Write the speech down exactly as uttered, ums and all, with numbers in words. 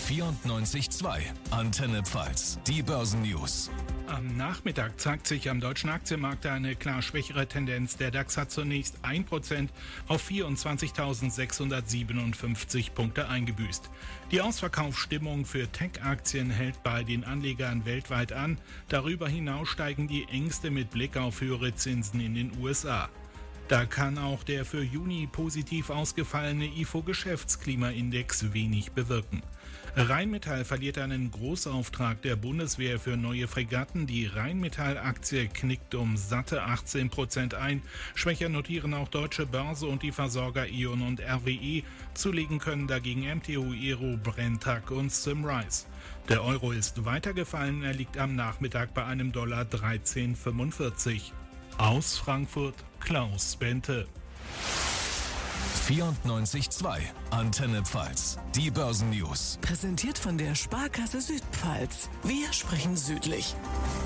vierundneunzig Komma zwei Antenne Pfalz, die Börsennews. Am Nachmittag zeigt sich am deutschen Aktienmarkt eine klar schwächere Tendenz. Der DAX hat zunächst ein Prozent auf vierundzwanzigtausendsechshundertsiebenundfünfzig Punkte eingebüßt. Die Ausverkaufsstimmung für Tech-Aktien hält bei den Anlegern weltweit an. Darüber hinaus steigen die Ängste mit Blick auf höhere Zinsen in den U S A. Da kann auch der für Juni positiv ausgefallene I F O-Geschäftsklimaindex wenig bewirken. Rheinmetall verliert einen Großauftrag der Bundeswehr für neue Fregatten. Die Rheinmetall-Aktie knickt um satte achtzehn Prozent ein. Schwächer notieren auch Deutsche Börse und die Versorger E O N und R W E. Zulegen können dagegen M T U Aero, Brenntag und Symrise. Der Euro ist weitergefallen. Er liegt am Nachmittag bei einem Dollar dreizehn Komma fünfundvierzig. Aus Frankfurt Klaus Bente. vierundneunzig Komma zwei Antenne Pfalz, die Börsennews. Präsentiert von der Sparkasse Südpfalz. Wir sprechen südlich.